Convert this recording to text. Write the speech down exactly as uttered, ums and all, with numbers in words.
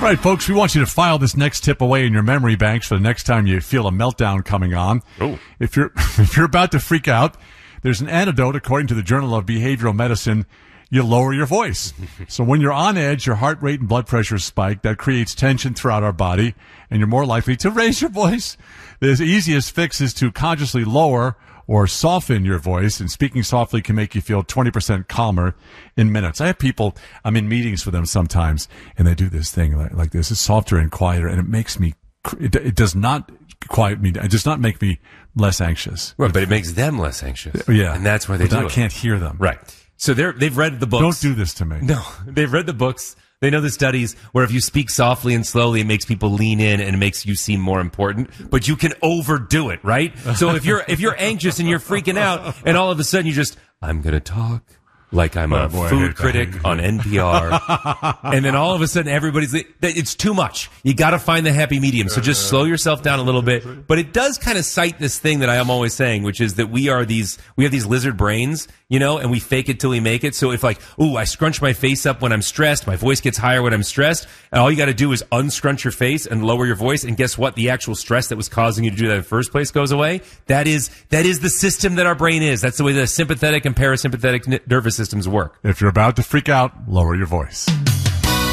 right, folks, we want you to file this next tip away in your memory banks for the next time you feel a meltdown coming on. Oh. If you're if you're about to freak out, there's an antidote according to the Journal of Behavioral Medicine. You lower your voice. So when you're on edge, your heart rate and blood pressure spike. That creates tension throughout our body, and you're more likely to raise your voice. The easiest fix is to consciously lower or soften your voice, and speaking softly can make you feel twenty percent calmer in minutes. I have people, I'm in meetings with them sometimes, and they do this thing like, like this. It's softer and quieter, and it makes me, it, it does not quiet me, it does not make me less anxious. Right, but it makes them less anxious. Yeah. And that's where they but do I it. can't hear them. Right. So they're, they've read the books. Don't do this to me. No, they've read the books. They know the studies where if you speak softly and slowly, it makes people lean in and it makes you seem more important, but you can overdo it, right? So if you're, if you're anxious and you're freaking out and all of a sudden you just, I'm going to talk like I'm a Oh, boy, I food hate that. critic on N P R. And then all of a sudden everybody's, it's too much. You got to find the happy medium. So just slow yourself down a little bit. But it does kind of cite this thing that I am always saying, which is that we are these, we have these lizard brains, you know, and we fake it till we make it. So if like, ooh, I scrunch my face up when I'm stressed, my voice gets higher when I'm stressed, and all you got to do is unscrunch your face and lower your voice, and guess what? The actual stress that was causing you to do that in the first place goes away. That is, that is the system that our brain is. That's the way the sympathetic and parasympathetic n- nervous systems work. If you're about to freak out, lower your voice.